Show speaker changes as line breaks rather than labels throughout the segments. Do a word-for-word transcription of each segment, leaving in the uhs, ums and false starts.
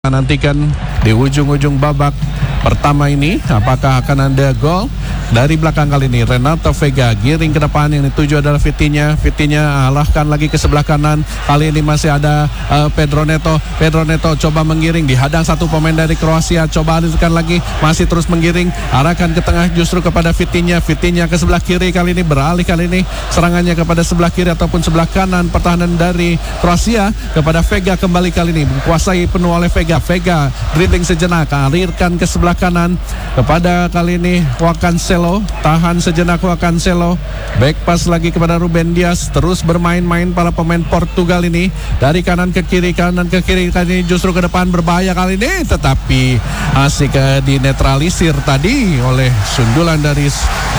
Nantikan di ujung-ujung babak pertama ini apakah akan ada gol dari belakang. Kali ini Renato Vega giring ke depan, yang dituju adalah Vitinha. Vitinha alahkan lagi ke sebelah kanan. Kali ini masih ada uh, Pedro Neto. Pedro Neto coba menggiring, dihadang satu pemain dari Kroasia. Coba alirkan lagi, masih terus menggiring, arahkan ke tengah justru kepada Vitinha. Vitinha ke sebelah kiri, kali ini beralih, kali ini serangannya kepada sebelah kiri ataupun sebelah kanan pertahanan dari Kroasia kepada Vega. Kembali kali ini dikuasai penuh oleh Vega. Vega dribbling sejenak, alirkan ke sebelah kanan kepada kali ini Joao Cancelo, tahan sejenak Joao Cancelo, back pass lagi kepada Ruben Dias. Terus bermain-main para pemain Portugal ini dari kanan ke kiri, kanan ke kiri, kali ini justru ke depan berbahaya kali ini, tetapi asik uh, dinetralisir tadi oleh sundulan dari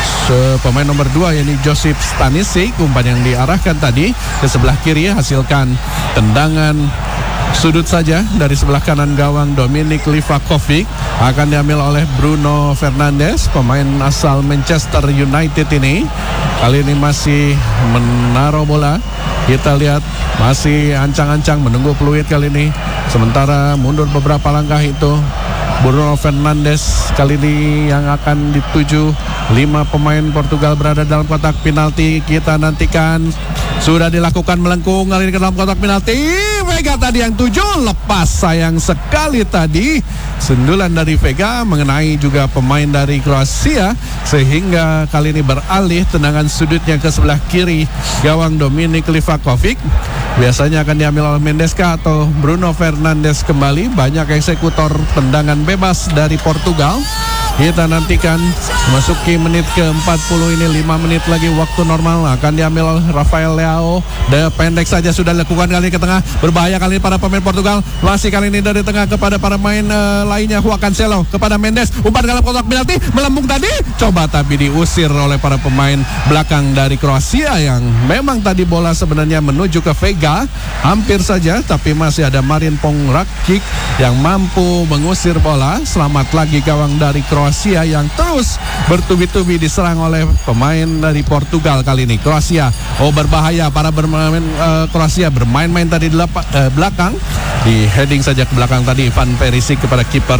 pemain nomor dua, yakni Josip Stanisic. Umpan yang diarahkan tadi ke sebelah kiri hasilkan tendangan sudut saja dari sebelah kanan gawang Dominik Livakovic. Akan diambil oleh Bruno Fernandes, pemain asal Manchester United ini. Kali ini masih menaruh bola. Kita lihat masih ancang-ancang menunggu peluit kali ini. Sementara mundur beberapa langkah itu Bruno Fernandes. Kali ini yang akan dituju lima pemain Portugal berada dalam kotak penalti. Kita nantikan. Sudah dilakukan melengkung kali ini ke dalam kotak penalti. Vega tadi yang tujuh, lepas sayang sekali tadi. Sundulan dari Vega mengenai juga pemain dari Kroasia, sehingga kali ini beralih tendangan sudutnya ke sebelah kiri gawang Dominik Livakovic. Biasanya akan diambil oleh Mendeska atau Bruno Fernandes kembali. Banyak eksekutor tendangan bebas dari Portugal. Kita nantikan memasuki menit ke empat puluh ini, lima menit lagi waktu normal. Akan diambil oleh Rafael Leao. Dan pendek saja sudah dilakukan kali ke tengah. Berbahaya kali ini para pemain Portugal. Masih kali ini dari tengah kepada para pemain uh, lainnya. Joao Cancelo kepada Mendes. Umpan dalam kotak penalti, melambung tadi. Coba tapi diusir oleh para pemain belakang dari Kroasia, yang memang tadi bola sebenarnya menuju ke Vega. Hampir saja, tapi masih ada Marin Pongracic yang mampu mengusir bola. Selamat lagi gawang dari Kroasia yang terus bertubi-tubi diserang oleh pemain dari Portugal kali ini. Kroasia, oh berbahaya para bermain uh, Kroasia bermain-main tadi di lapa, uh, belakang, di heading saja ke belakang tadi Ivan Perisic kepada kiper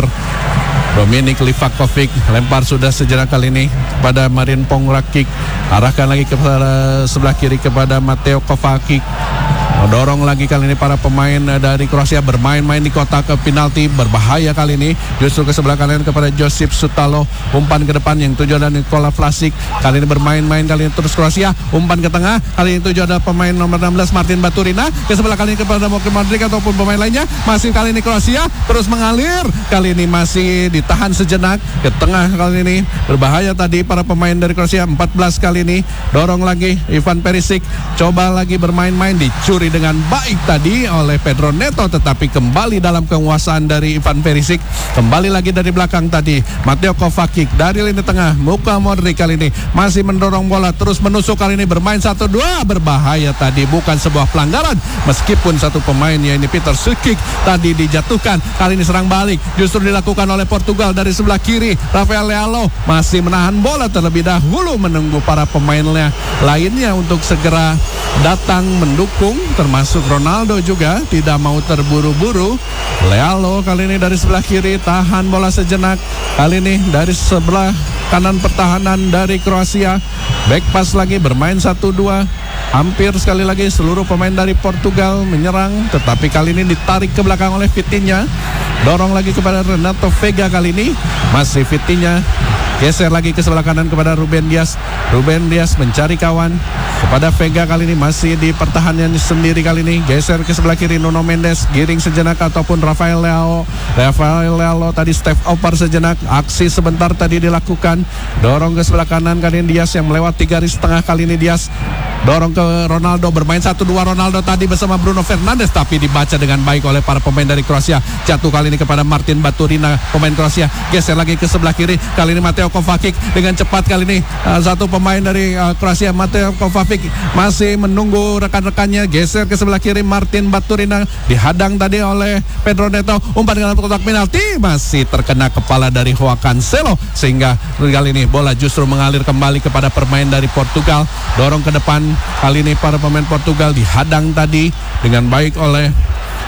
Dominik Livakovic. Lempar sudah sejenak kali ini pada Marin Pongracic, arahkan lagi kepada sebelah kiri kepada Mateo Kovacic. Dorong lagi kali ini para pemain dari Kroasia bermain-main di kotak penalti. Berbahaya kali ini justru ke sebelah kanan kepada Josip Sutalo. Umpan ke depan yang tujuan dari Nikola Vlasic. Kali ini bermain-main kali ini terus Kroasia. Umpan ke tengah, kali ini tujuan adalah pemain nomor enam belas Martin Baturina. Ke sebelah kali ini kepada Luka Modric ataupun pemain lainnya. Masih kali ini Kroasia terus mengalir. Kali ini masih ditahan sejenak ke tengah. Kali ini berbahaya tadi para pemain dari Kroasia. Empat belas kali ini dorong lagi Ivan Perisic. Coba lagi bermain-main, dicuri dengan baik tadi oleh Pedro Neto, tetapi kembali dalam penguasaan dari Ivan Perisic. Kembali lagi dari belakang tadi Mateo Kovacic dari lini tengah. Luka Modric kali ini masih mendorong bola, terus menusuk, kali ini bermain satu dua. Berbahaya tadi, bukan sebuah pelanggaran meskipun satu pemain, yaitu Peter Sukic, tadi dijatuhkan. Kali ini serang balik justru dilakukan oleh Portugal dari sebelah kiri. Rafael Leao masih menahan bola terlebih dahulu, menunggu para pemainnya lainnya untuk segera datang mendukung, termasuk Ronaldo juga tidak mau terburu-buru. Leao kali ini dari sebelah kiri, tahan bola sejenak. Kali ini dari sebelah kanan pertahanan dari Kroasia, back pass lagi, bermain satu dua. Hampir sekali lagi seluruh pemain dari Portugal menyerang, tetapi kali ini ditarik ke belakang oleh Vitinha. Dorong lagi kepada Renato Vega, kali ini masih Vitinha. Geser lagi ke sebelah kanan kepada Ruben Dias. Ruben Dias mencari kawan kepada Vega, kali ini masih di pertahanan sendiri. Kali ini geser ke sebelah kiri Nuno Mendes, giring sejenak ataupun Rafael Leao. Rafael Leao tadi step over sejenak, aksi sebentar tadi dilakukan. Dorong ke sebelah kanan, kali ini Dias yang melewati garis tengah. Kali ini Dias dorong ke Ronaldo, bermain satu dua. Ronaldo tadi bersama Bruno Fernandes, tapi dibaca dengan baik oleh para pemain dari Kroasia. Jatuh kali ini kepada Martin Baturina, pemain Kroasia. Geser lagi ke sebelah kiri, kali ini Mateo Kovacic dengan cepat. Kali ini uh, satu pemain dari uh, Kroasia, Mateo Kovacic, masih menunggu rekan-rekannya. Geser ke sebelah kiri Martin Baturina, dihadang tadi oleh Pedro Neto. Umpan dalam kotak penalti, masih terkena kepala dari Joao Cancelo, sehingga kali ini bola justru mengalir kembali kepada pemain dari Portugal. Dorong ke depan, kali ini para pemain Portugal dihadang tadi dengan baik oleh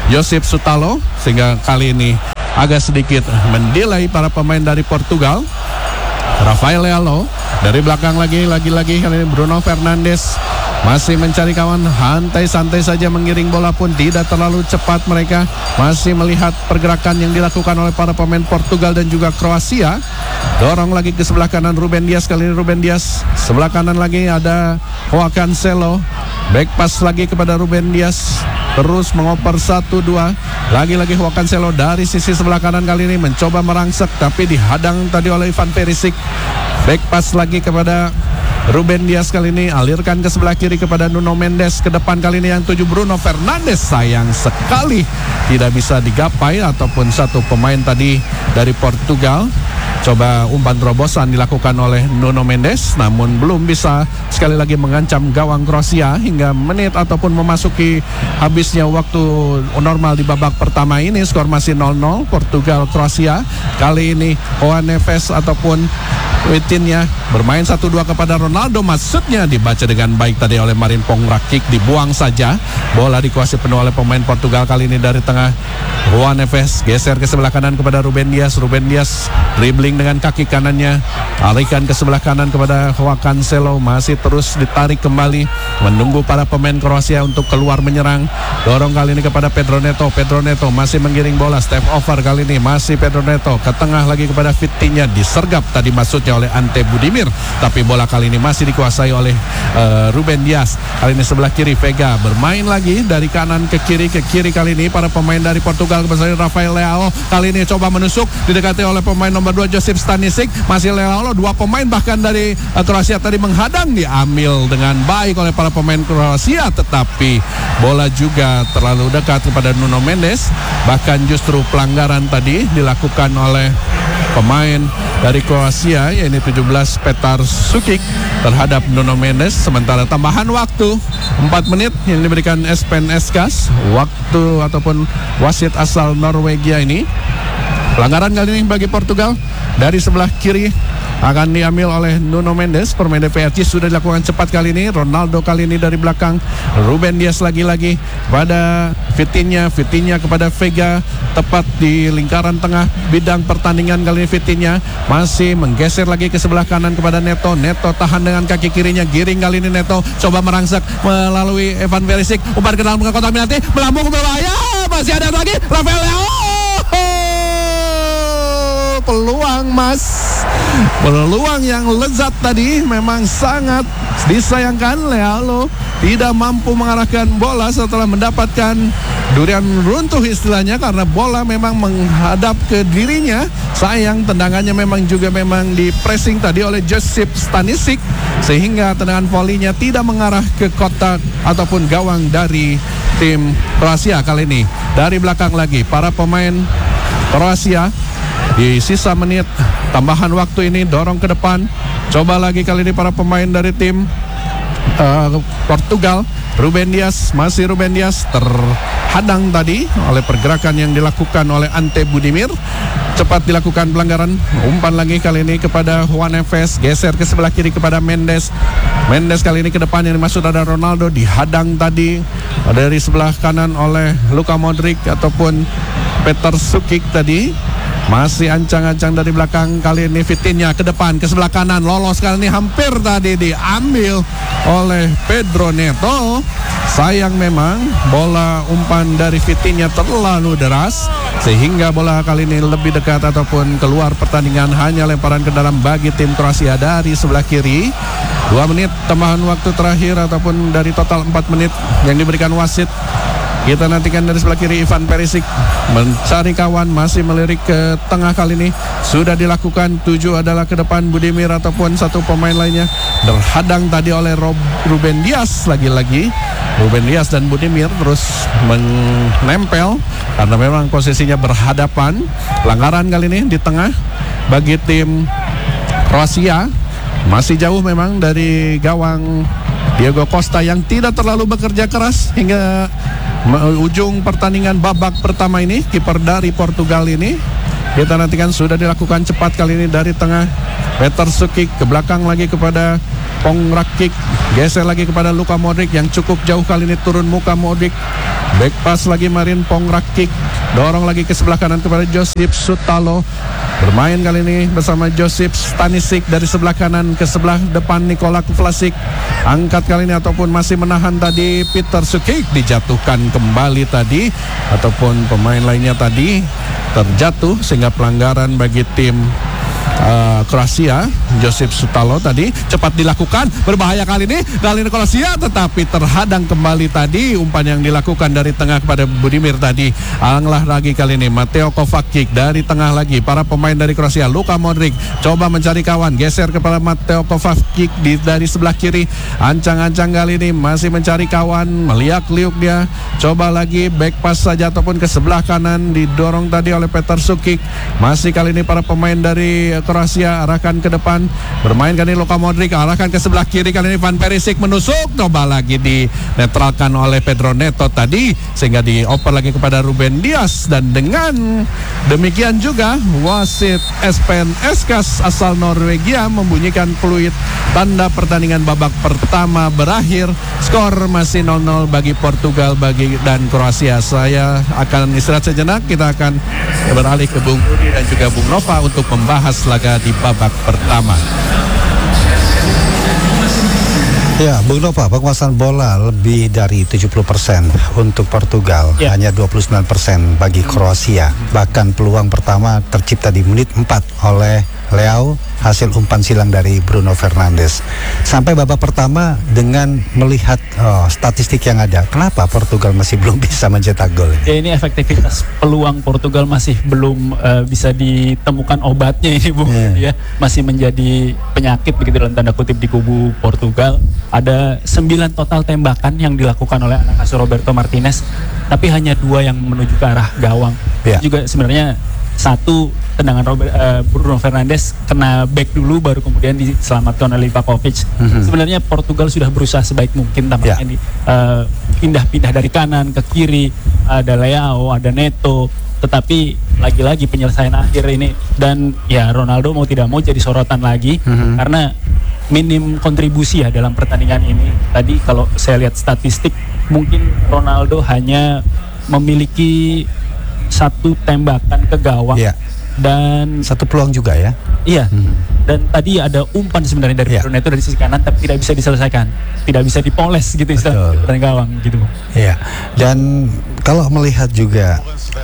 Josip Sutalo, sehingga kali ini agak sedikit mendelay para pemain dari Portugal. Rafael Leao dari belakang lagi, lagi-lagi kali ini Bruno Fernandes masih mencari kawan, santai-santai saja mengiring bola pun tidak terlalu cepat mereka. Masih melihat pergerakan yang dilakukan oleh para pemain Portugal dan juga Kroasia. Dorong lagi ke sebelah kanan Ruben Dias, kali ini Ruben Dias. Sebelah kanan lagi ada Joao Cancelo. Back pass lagi kepada Ruben Dias. Terus mengoper satu dua. Lagi-lagi Joao Cancelo dari sisi sebelah kanan kali ini mencoba merangsek, tapi dihadang tadi oleh Ivan Perisic. Back pass lagi kepada Ruben Dias, kali ini alirkan ke sebelah kiri kepada Nuno Mendes. Ke depan kali ini yang tujuh Bruno Fernandes. Sayang sekali tidak bisa digapai ataupun satu pemain tadi dari Portugal. Coba umpan terobosan dilakukan oleh Nuno Mendes, namun belum bisa sekali lagi mengancam gawang Kroasia hingga menit ataupun memasuki habisnya waktu normal di babak pertama ini. Skor masih nol nol Portugal Kroasia. Kali ini Joao Neves ataupun Vitinha bermain satu dua kepada Ronaldo. Maksudnya dibaca dengan baik tadi oleh Marin Pongracic, dibuang saja. Bola dikuasai penuh oleh pemain Portugal kali ini dari tengah. Joao Neves geser ke sebelah kanan kepada Ruben Dias. Ruben Dias dribbling dengan kaki kanannya, alihkan ke sebelah kanan kepada Joao Cancelo. Masih terus ditarik kembali, menunggu para pemain Kroasia untuk keluar menyerang. Dorong kali ini kepada Pedro Neto. Pedro Neto masih menggiring bola, step over kali ini masih Pedro Neto. Ke tengah lagi kepada Vitinha, disergap tadi maksudnya oleh Ante Budimir, tapi bola kali ini masih dikuasai oleh uh, Ruben Dias. Kali ini sebelah kiri Vega bermain lagi dari kanan ke kiri, ke kiri kali ini para pemain dari Portugal kepada Rafael Leao. Kali ini coba menusuk, didekati oleh pemain nomor dua Josip Stanisic. Masih Leao, dua pemain bahkan dari uh, Kroasia tadi menghadang, diambil dengan baik oleh para pemain Kroasia, tetapi bola juga terlalu dekat kepada Nuno Mendes. Bahkan justru pelanggaran tadi dilakukan oleh pemain dari Kroasia, yaitu tujuh belas Petar Sukic terhadap Nuno Mendes. Sementara tambahan waktu empat menit yang diberikan Espen Eskas, waktu ataupun wasit asal Norwegia ini. Pelanggaran kali ini bagi Portugal dari sebelah kiri akan diambil oleh Nuno Mendes. Permain D P R C sudah dilakukan cepat kali ini. Ronaldo kali ini dari belakang. Ruben Dias lagi-lagi pada Vitinha. Vitinha kepada Vega, tepat di lingkaran tengah bidang pertandingan kali ini. Vitinha masih menggeser lagi ke sebelah kanan kepada Neto. Neto tahan dengan kaki kirinya, giring kali ini Neto, coba merangsek melalui Ivan Perisic, umpan ke dalam kotak penalti, melambung ke berbahaya. Masih ada lagi Rafael Leao. Peluang mas, peluang yang lezat tadi, memang sangat disayangkan. Leao tidak mampu mengarahkan bola setelah mendapatkan durian runtuh istilahnya, karena bola memang menghadap ke dirinya. Sayang tendangannya memang juga memang di pressing tadi oleh Josip Stanisic, sehingga tendangan volinya tidak mengarah ke kotak ataupun gawang dari tim Kroasia. Kali ini dari belakang lagi para pemain Kroasia. Di sisa menit tambahan waktu ini dorong ke depan. Coba lagi kali ini para pemain dari tim uh, Portugal. Ruben Dias, masih Ruben Dias terhadang tadi oleh pergerakan yang dilakukan oleh Ante Budimir. Cepat dilakukan pelanggaran. Umpan lagi kali ini kepada Joao Neves, geser ke sebelah kiri kepada Mendes. Mendes kali ini ke depan, yang dimaksud ada Ronaldo, dihadang tadi dari sebelah kanan oleh Luka Modric ataupun Petar Sukic tadi. Masih ancang-ancang dari belakang kali ini Vitinha ke depan ke sebelah kanan, lolos kali ini, hampir tadi diambil oleh Pedro Neto. Sayang memang bola umpan dari Vitinha terlalu deras sehingga bola kali ini lebih dekat ataupun keluar pertandingan. Hanya lemparan ke dalam bagi tim Kroasia dari sebelah kiri. Dua menit tambahan waktu terakhir ataupun dari total empat menit yang diberikan wasit. Kita nantikan dari sebelah kiri Ivan Perisic mencari kawan, masih melirik ke tengah kali ini. Sudah dilakukan, tujuh adalah ke depan Budimir ataupun satu pemain lainnya. Terhadang tadi oleh Rob, Ruben Dias lagi-lagi. Ruben Dias dan Budimir terus menempel karena memang posisinya berhadapan. Pelanggaran kali ini di tengah bagi tim Kroasia. Masih jauh memang dari gawang Diego Costa yang tidak terlalu bekerja keras hingga ujung pertandingan babak pertama ini. Kiper dari Portugal ini kita nantikan sudah dilakukan cepat kali ini dari tengah Petar Sukic, ke belakang lagi kepada Pongrakic geser lagi kepada Luka Modric yang cukup jauh, kali ini turun muka Modric. Back pass lagi Marin Pongrakic, dorong lagi ke sebelah kanan kepada Josip Sutalo. Bermain kali ini bersama Josip Stanisic dari sebelah kanan ke sebelah depan Nikola Vlasic. Angkat kali ini ataupun masih menahan tadi Peter Sukic, dijatuhkan kembali tadi ataupun pemain lainnya tadi terjatuh sehingga pelanggaran bagi tim Uh, Kroasia. Josip Sutalo tadi cepat dilakukan, berbahaya kali ini kali ini Kroasia, tetapi terhadang kembali tadi umpan yang dilakukan dari tengah kepada Budimir tadi. Anglah lagi kali ini Mateo Kovacic dari tengah lagi, para pemain dari Kroasia. Luka Modric coba mencari kawan, geser kepada Mateo Kovacic di, dari sebelah kiri, ancang-ancang kali ini masih mencari kawan, meliak-liuk dia, coba lagi back pass saja ataupun ke sebelah kanan, didorong tadi oleh Peter Sukic. Masih kali ini para pemain dari Kroasia arahkan ke depan, bermain kali ini Luka Modric arahkan ke sebelah kiri, kali ini Van Perisic menusuk, coba lagi dinetralkan oleh Pedro Neto tadi sehingga dioper lagi kepada Ruben Dias. Dan dengan demikian juga wasit Espen Eskas asal Norwegia membunyikan peluit tanda pertandingan babak pertama berakhir. Skor masih nol nol bagi Portugal bagi dan Kroasia. Saya akan istirahat sejenak, kita akan beralih ke Bung Rudi dan juga Bung Nova untuk membahas laga di babak pertama.
Ya, Bung Nova, penguasaan bola lebih dari tujuh puluh persen untuk Portugal, ya. Hanya dua puluh sembilan persen bagi Kroasia. Bahkan peluang pertama tercipta di menit empat oleh Leao, hasil umpan silang dari Bruno Fernandes. Sampai babak pertama dengan melihat oh, statistik yang ada, kenapa Portugal masih belum bisa mencetak gol?
Ya, ini efektivitas peluang Portugal masih belum uh, bisa ditemukan obatnya ini, Bung. Yeah. Ya, masih menjadi penyakit begitu dalam tanda kutip di kubu Portugal. Ada sembilan total tembakan yang dilakukan oleh anak asuh Roberto Martinez, tapi hanya dua yang menuju ke arah gawang. Yeah. Juga sebenarnya satu tendangan Robert, uh, Bruno Fernandes kena back dulu baru kemudian diselamatkan oleh Livakovic. Mm-hmm. Sebenarnya Portugal sudah berusaha sebaik mungkin tampaknya yeah. di uh, pindah-pindah dari kanan ke kiri, ada Leao, ada Neto, tetapi lagi-lagi penyelesaian akhir ini, dan ya Ronaldo mau tidak mau jadi sorotan lagi mm-hmm. karena minim kontribusi ya dalam pertandingan ini. Tadi kalau saya lihat statistik mungkin Ronaldo hanya memiliki satu tembakan ke gawang yeah. dan
satu peluang juga ya.
Iya. Hmm. Dan tadi ada umpan sebenarnya dari yeah. Bruno Neto dari sisi kanan tapi tidak bisa diselesaikan, tidak bisa dipoles gitu istilah dari gawang gitu. Iya.
Dan kalau melihat juga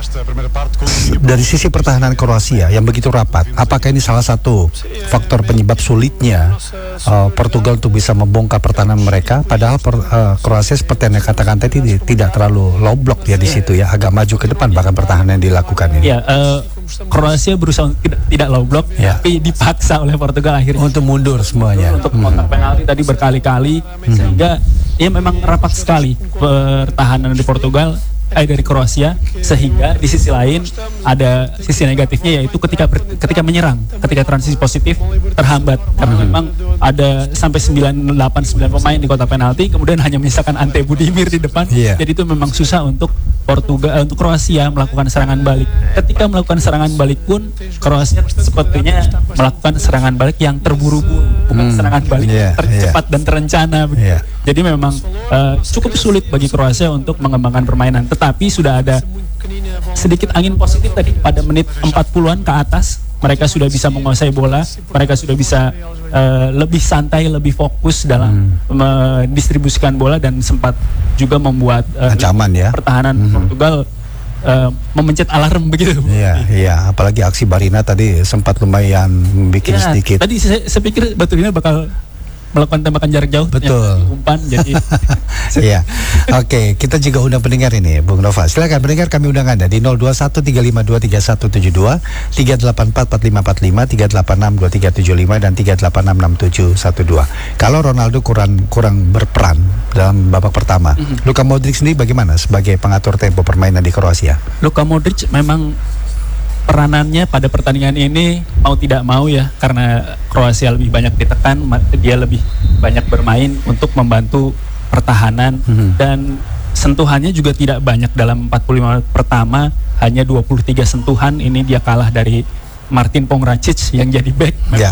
dari sisi pertahanan Kroasia yang begitu rapat, apakah ini salah satu faktor penyebab sulitnya uh, Portugal untuk bisa membongkar pertahanan mereka? Padahal per, uh, Kroasia seperti yang katakan tadi tidak terlalu low block ya di situ ya, agak maju ke depan bahkan pertahanan yang dilakukan ini.
Iya. Uh, Kroasia berusaha tidak, tidak low block ya. Tapi dipaksa oleh Portugal akhirnya
untuk mundur semuanya,
untuk kotak hmm. penalti tadi berkali-kali hmm. sehingga ya memang rapat sekali pertahanan di Portugal eh dari Kroasia, sehingga di sisi lain ada sisi negatifnya yaitu ketika ber, ketika menyerang, ketika transisi positif terhambat karena hmm. memang ada sampai sembilan delapan sembilan pemain di kotak penalti, kemudian hanya menyisakan Ante Budimir di depan. Yeah. Jadi itu memang susah untuk Portugal untuk Kroasia melakukan serangan balik. Ketika melakukan serangan balik pun Kroasia sepertinya melakukan serangan balik yang terburu-buru, bukan hmm. serangan balik yeah. tercepat yeah. dan terencana. Yeah. Jadi memang uh, cukup sulit bagi Kroasia untuk mengembangkan permainan. Tetapi sudah ada sedikit angin positif tadi pada menit empat puluhan ke atas. Mereka sudah bisa menguasai bola, mereka sudah bisa uh, lebih santai, lebih fokus dalam hmm. mendistribusikan bola dan sempat juga membuat uh,
ancaman ya
pertahanan hmm. Portugal uh, memencet alarm begitu.
Iya, iya. Apalagi aksi Barina tadi sempat lumayan bikin ya, sedikit.
Tadi saya, saya pikir Baturina bakal melakukan tembakan jarak jauh,
betul,
umpan jadi.
Iya. Oke, kita juga undang pendengar ini, Bung Nova. Silakan pendengar, kami undang Anda di nol dua satu tiga lima dua tiga satu tujuh dua, tiga delapan empat empat lima empat lima, tiga delapan enam dua tiga tujuh lima dan tiga delapan enam enam tujuh satu dua. Kalau Ronaldo kurang kurang berperan dalam babak pertama, mm-hmm. Luka Modric sendiri bagaimana sebagai pengatur tempo permainan di Kroasia?
Luka Modric memang peranannya pada pertandingan ini mau tidak mau ya, karena Kroasia lebih banyak ditekan, dia lebih banyak bermain untuk membantu pertahanan mm-hmm. dan sentuhannya juga tidak banyak dalam empat puluh lima menit pertama, hanya dua puluh tiga sentuhan. Ini dia kalah dari Martin Pongracic yang jadi back. Memang yeah.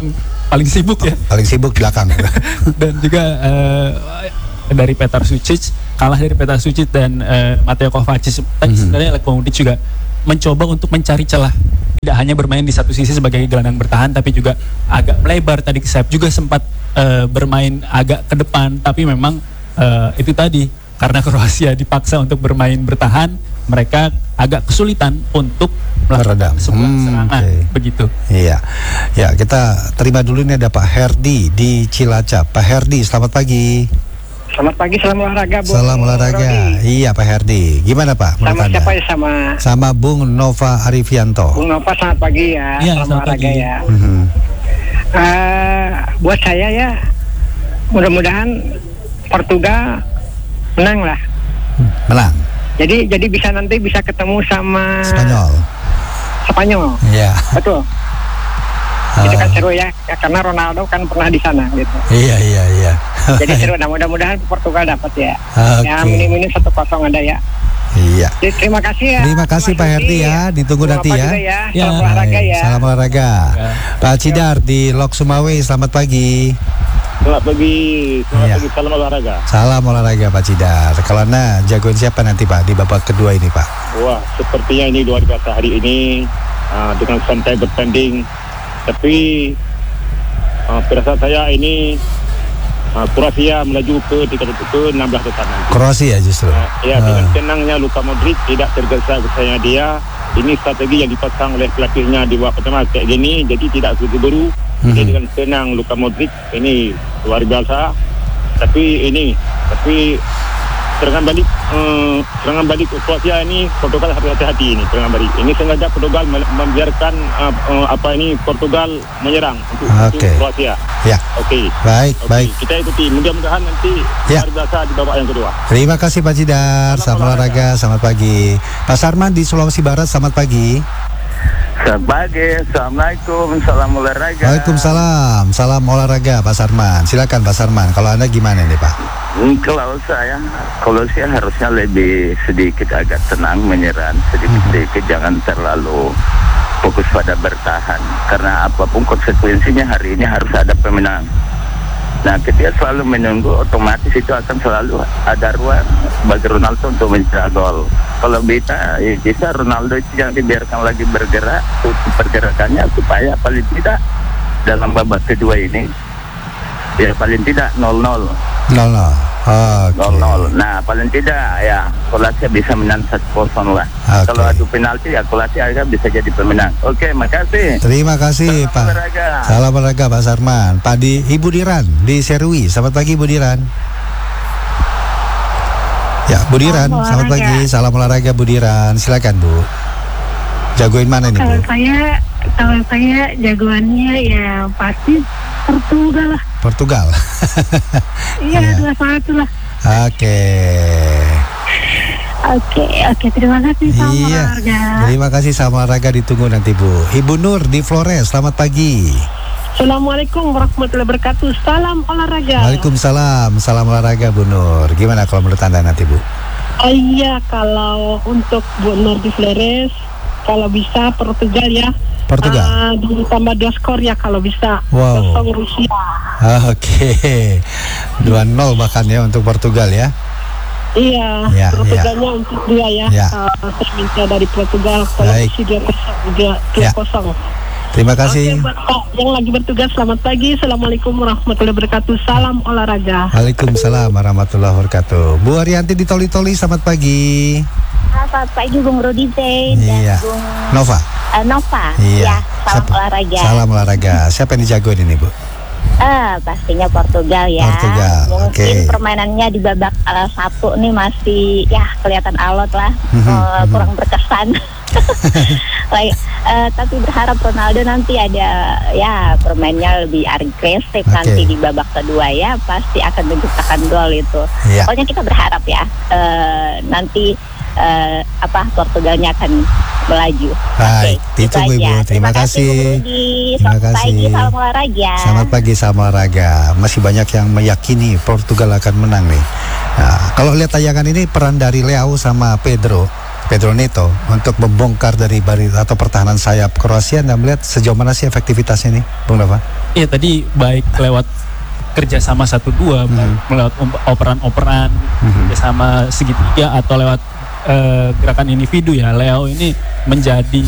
paling sibuk ya.
Paling sibuk belakang.
Dan juga uh, dari Petar Sucic, kalah dari Petar Sucic dan uh, Mateo Kovacic. Tapi mm-hmm. sebenarnya Luka Modric juga mencoba untuk mencari celah. Tidak hanya bermain di satu sisi sebagai gelandang bertahan, tapi juga agak melebar tadi ke sayap, juga sempat uh, bermain agak ke depan. Tapi memang uh, itu tadi, karena Kroasia dipaksa untuk bermain bertahan, mereka agak kesulitan untuk melakukan sebuah hmm, serangan, okay. begitu.
Iya, ya kita terima dulu nih, ada Pak Herdi di Cilacap. Pak Herdi, selamat pagi.
Selamat pagi, salam olahraga, Bung.
Salam olahraga. Rodi. Iya, Pak Herdi. Gimana Pak?
Sama anda? Siapa ya? Sama
sama Bung Nova Arifianto.
Bung Nova, selamat pagi ya.
Iya,
salam
selamat
olahraga
pagi.
Ya.
Mm-hmm.
Uh, buat saya ya, mudah-mudahan Portugal menang lah.
Menang.
Jadi jadi bisa nanti bisa ketemu sama
Spanyol.
Spanyol.
Iya.
Betul. Uh. Itu kan seru ya, ya, karena Ronaldo kan pernah di sana gitu.
Iya iya iya.
Jadi seru. Nah, mudah-mudahan Portugal dapat ya.
Okay.
Ya minim-minim satu kosong ada ya.
Iya.
Jadi, terima kasih ya.
Terima kasih Pak Herdi ya. Ditunggu
Bung
nanti ya.
ya.
Ya.
Salam olahraga ya.
Salam olahraga. Ya. Pak Cidar di Lok Sumawe, selamat pagi.
Selamat pagi, selamat
ya.
pagi, salam olahraga.
Salam olahraga Pak Cidar. Kalau Anda jagoan siapa nanti Pak di babak kedua ini Pak?
Wah, sepertinya ini luar biasa hari ini uh, dengan santai bertanding. Tapi uh, perasaan saya ini uh, Kroasia melaju ke ke enam belas besar nanti.
Kroasia justru.
Uh, ya,
uh.
dengan tenangnya Luka Modric tidak tergesa-gesanya dia. Ini strategi yang dipasang oleh pelatihnya di babak pertama kayak gini, jadi tidak buru-buru. Mm-hmm. Jadi dengan tenang Luka Modric ini luar biasa. Tapi ini, tapi serangan balik, um, serangan balik Kroasia ini Portugal harus hati-hati ini serangan balik. Ini sengaja Portugal membiarkan uh, uh, apa ini Portugal menyerang untuk,
okay.
untuk Kroasia.
Ya.
Oke. Okay.
Baik,
okay.
baik.
Kita ikuti. Mudah-mudahan nanti
ya.
luar biasa di babak yang kedua.
Terima kasih Pak Cidar. Salam olahraga. Selamat pagi. Pak Sarman di Sulawesi Barat. Selamat pagi.
Selamat pagi. Assalamualaikum. Salam olahraga.
Waalaikumsalam. Salam olahraga Pak Sarman. Silakan Pak Sarman. Kalau Anda gimana nih Pak?
Hmm, kalau saya, kalau saya harusnya lebih sedikit agak tenang menyerang sedikit-sedikit, hmm. jangan terlalu fokus pada bertahan, karena apapun konsekuensinya hari ini harus ada pemenang. Nah, ketika selalu menunggu, otomatis itu akan selalu ada ruang bagi Ronaldo untuk mencetak gol. Kalau bisa, ya bisa Ronaldo itu yang dibiarkan lagi bergerak, tutup pergerakannya supaya paling tidak dalam babak kedua ini, ya paling tidak nol nol.
nol nol. Okay.
nol nol. Nah, paling tidak ya Kroasia bisa menang satu kosong lah. Okay. Kalau adu penalti ya Kroasia agak bisa jadi pemenang. Oke, okay, makasih.
Terima kasih
Salam
Pak.
Olahraga.
Salam olahraga Pak Sarman. Pak di Ibu Diran di Serui. Selamat pagi Ibu Diran. Ya, Bu Diran. Salam selamat pagi. Salam olahraga Bu Diran. Silakan Bu. Jagoin mana nih Bu?
Kalau saya, kalau saya jagoannya ya pasti Portugal lah.
Portugal.
Iya, dua satu lah.
Oke.
Oke, oke. Terima kasih sama
Iya.
olahraga.
Terima kasih sama olahraga, ditunggu nanti Bu. Ibu Nur di Flores, selamat pagi.
Assalamualaikum warahmatullahi wabarakatuh. Salam olahraga.
Waalaikumsalam. Salam olahraga Bu Nur. Gimana kalau menurut Anda nanti Bu?
Oh iya, kalau untuk Bu Nur di Flores, kalau bisa Portugal ya.
Portugal.
Uh, ditambah dua skor ya kalau bisa.
Wow.
Kosong Rusia.
Oke. Okay. dua nol bahkan ya untuk Portugal ya.
Iya,
ya,
Portugalnya
ya.
untuk dua ya.
ya.
Uh, saya minta dari Portugal kalau bisa dua kosong, dua kosong.
Terima kasih.
Oke, buat Pak yang lagi bertugas, selamat pagi. Assalamualaikum warahmatullahi wabarakatuh. Salam olahraga.
Waalaikumsalam warahmatullahi wabarakatuh. Bu Arianti di Toli-Toli, selamat pagi.
Selamat pagi Bung Rudi dan
iya.
Bung
Nova.
Uh, Nova.
Iya.
Ya, salam
Siapa?
olahraga.
Salam olahraga. Siapa yang dijagoin ini Bu?
Uh, pastinya Portugal ya.
Portugal.
Mungkin
okay.
permainannya di babak uh, satu nih masih ya kelihatan alot lah,
mm-hmm.
uh, kurang berkesan. like, uh, tapi berharap Ronaldo nanti ada ya permainnya lebih agresif okay. nanti di babak kedua ya, pasti akan menciptakan gol itu.
Yeah.
Pokoknya kita berharap ya uh, nanti uh, apa Portugalnya akan melaju.
Baik,
okay,
ditunggu Ibu. Terima, Terima kasih.
kasih
Terima
kasih.
kasih.
Pagi, salam olahraga.
Selamat pagi, salam olahraga. Masih banyak yang meyakini Portugal akan menang nih. Nah, kalau lihat tayangan ini peran dari Leao sama Pedro Pedro Neto untuk membongkar dari baris atau pertahanan sayap Kroasia. Anda melihat sejauh mana sih efektivitasnya ini, Bung Nova?
Iya, tadi baik lewat kerjasama satu dua, hmm. lewat operan-operan, hmm. kerjasama segitiga atau lewat uh, gerakan individu ya. Leo ini menjadi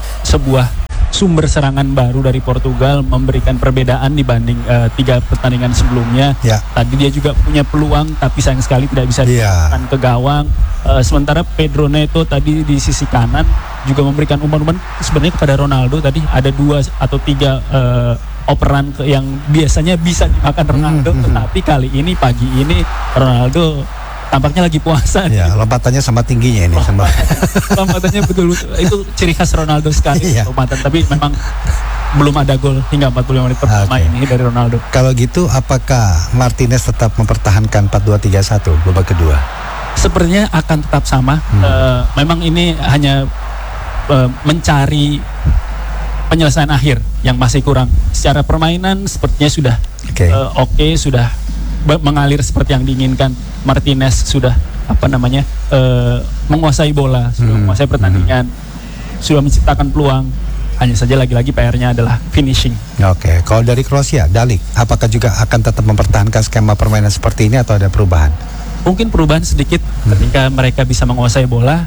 sebuah sumber serangan baru dari Portugal, memberikan perbedaan dibanding uh, tiga pertandingan sebelumnya. Ya. Tadi dia juga punya peluang, tapi sayang sekali tidak bisa diarahkan ya. ke gawang. Uh, sementara Pedro Neto tadi di sisi kanan juga memberikan umpan-umpan sebenarnya kepada Ronaldo. Tadi ada dua atau tiga uh, operan ke yang biasanya bisa dimakan Ronaldo, hmm, tetapi hmm. kali ini pagi ini Ronaldo tampaknya lagi puasa.
Ya, nih. Lompatannya sama tingginya ini. Sama.
Lompatannya betul-betul itu ciri khas Ronaldo sekali.
Iya.
Lompatan, tapi memang belum ada gol hingga empat puluh lima menit pertama okay. ini dari Ronaldo.
Kalau gitu, apakah Martinez tetap mempertahankan empat dua tiga satu babak kedua?
Sepertinya akan tetap sama. Hmm. Uh, memang ini hanya uh, mencari penyelesaian akhir yang masih kurang. Secara permainan sepertinya sudah okay. uh, oke, okay, sudah mengalir seperti yang diinginkan. Martinez sudah apa namanya uh, menguasai bola, sudah hmm. menguasai pertandingan, hmm. sudah menciptakan peluang. Hanya saja lagi-lagi P R-nya adalah finishing.
Oke, okay. Kalau dari Kroasia, Dalik, apakah juga akan tetap mempertahankan skema permainan seperti ini atau ada perubahan?
Mungkin perubahan sedikit hmm. ketika mereka bisa menguasai bola,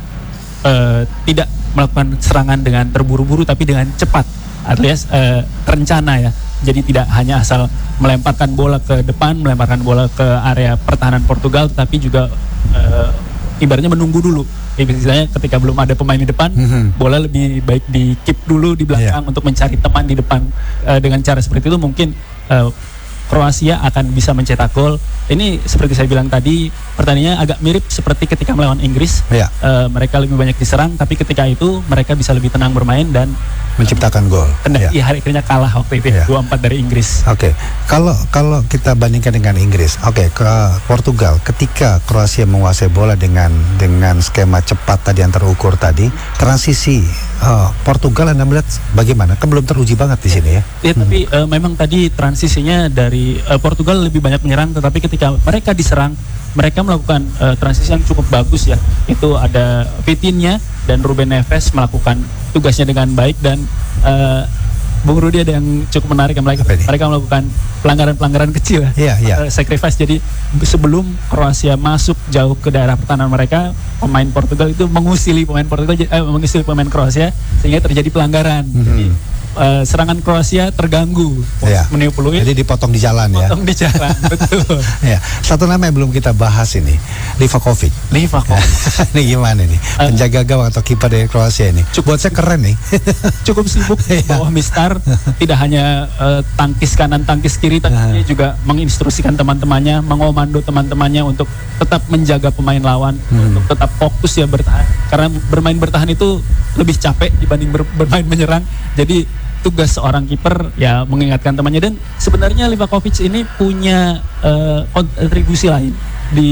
uh, tidak melakukan serangan dengan terburu-buru tapi dengan cepat, alias uh, rencana ya. Jadi tidak hanya asal melemparkan bola ke depan, melemparkan bola ke area pertahanan Portugal, tapi juga uh, ibaratnya menunggu dulu. Misalnya ketika belum ada pemain di depan, mm-hmm. bola lebih baik di keep dulu di belakang yeah. untuk mencari teman di depan. Uh, dengan cara seperti itu mungkin uh, Kroasia akan bisa mencetak gol. Ini seperti saya bilang tadi, pertandingannya agak mirip seperti ketika melawan Inggris. Yeah. Uh, mereka lebih banyak diserang, tapi ketika itu mereka bisa lebih tenang bermain dan
menciptakan gol.
Kendati yeah. hari akhirnya kalah waktu itu yeah. dua empat dari Inggris.
Oke, okay. kalau kalau kita bandingkan dengan Inggris, oke okay, ke Portugal ketika Kroasia menguasai bola dengan dengan skema cepat tadi yang terukur tadi, transisi uh, Portugal Anda melihat bagaimana? Kan belum teruji banget di sini ya.
Ya, hmm. tapi uh, memang tadi transisinya dari uh, Portugal lebih banyak menyerang, tetapi ketika mereka diserang, mereka melakukan uh, transisi yang cukup bagus ya. Itu ada Vitinha dan Ruben Neves melakukan tugasnya dengan baik, dan uh, Bung Rudi ada yang cukup menarik yang mereka, mereka melakukan pelanggaran-pelanggaran kecil ya,
yeah, yeah.
Uh, sacrifice. Jadi sebelum Kroasia masuk jauh ke daerah pertahanan mereka, pemain Portugal itu mengusili pemain Portugal, eh, mengusili pemain Kroasia sehingga terjadi pelanggaran. Mm-hmm. Jadi Uh, serangan Kroasia terganggu,
ya.
meniup peluit.
Jadi dipotong di jalan ya.
Potong di jalan, betul.
Ya. Satu nama yang belum kita bahas ini, Livakovic.
Livakovic.
Ini gimana nih? Penjaga gawang atau kiper dari Kroasia ini. Cukup, buat saya keren nih.
Cukup sibuk di bawah Mistar. Tidak hanya uh, tangkis kanan, tangkis kiri, tapi dia juga menginstruksikan teman-temannya, mengomando teman-temannya untuk tetap menjaga pemain lawan, hmm. untuk tetap fokus ya bertahan. Karena bermain bertahan itu lebih capek dibanding ber, bermain menyerang. Jadi tugas seorang kiper ya mengingatkan temannya, dan sebenarnya Livakovic ini punya uh, kontribusi lain di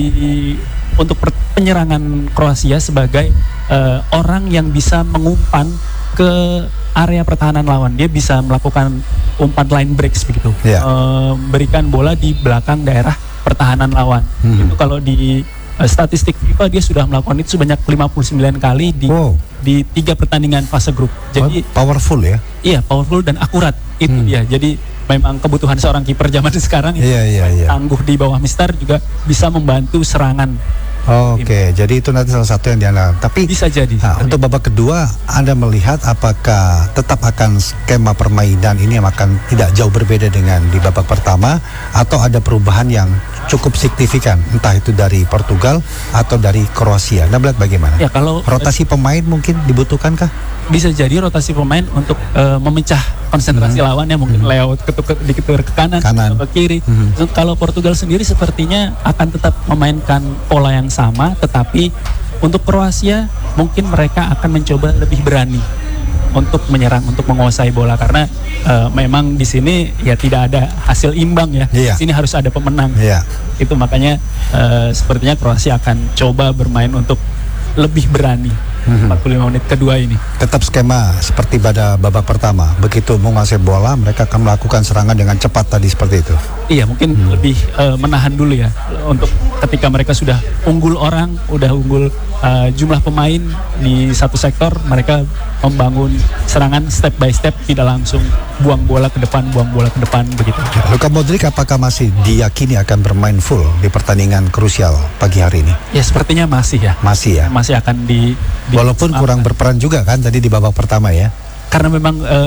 untuk per, penyerangan Kroasia sebagai uh, orang yang bisa mengumpan ke area pertahanan lawan. Dia bisa melakukan umpan line breaks begitu, yeah. uh, berikan bola di belakang daerah pertahanan lawan. Hmm. Itu kalau di uh, statistik FIFA dia sudah melakukan itu sebanyak lima puluh sembilan kali di wow. di tiga pertandingan fase grup. Jadi
powerful ya.
Iya, powerful dan akurat. Itu hmm. dia. Jadi memang kebutuhan seorang kiper zaman sekarang
yeah, yeah, yeah.
tangguh di bawah Mistar juga bisa membantu serangan.
Oh, Oke, okay. Jadi itu nanti salah satu yang diandalkan. Tapi
bisa jadi.
Nah, untuk babak kedua, Anda melihat apakah tetap akan skema permainan ini yang akan tidak jauh berbeda dengan di babak pertama, atau ada perubahan yang cukup signifikan, entah itu dari Portugal atau dari Kroasia? Anda melihat bagaimana?
Ya, kalau
rotasi pemain mungkin dibutuhkankah?
Bisa jadi rotasi pemain untuk uh, memecah konsentrasi hmm. lawannya, mungkin hmm. lewat ketuk diketur ke kanan,
kanan.
ke kiri. Hmm. Kalau Portugal sendiri sepertinya akan tetap memainkan pola yang sama, tetapi untuk Kroasia mungkin mereka akan mencoba lebih berani untuk menyerang, untuk menguasai bola, karena uh, memang di sini ya tidak ada hasil imbang ya. Yeah. Di sini harus ada pemenang. Yeah. Itu makanya uh, sepertinya Kroasia akan coba bermain untuk lebih berani. hmm. empat puluh lima menit kedua ini.
Tetap skema seperti pada babak pertama. Begitu menguasai bola, mereka akan melakukan serangan dengan cepat tadi seperti itu.
Iya, mungkin hmm. lebih uh, menahan dulu ya untuk ketika mereka sudah unggul orang, udah unggul uh, jumlah pemain di satu sektor, mereka membangun serangan step by step, tidak langsung buang bola ke depan, buang bola ke depan begitu.
Luka Modric apakah masih diyakini akan bermain full di pertandingan krusial pagi hari ini?
Ya sepertinya masih ya.
Masih ya.
Masih akan di, di
walaupun kurang berperan juga kan tadi di babak pertama ya.
Karena memang uh,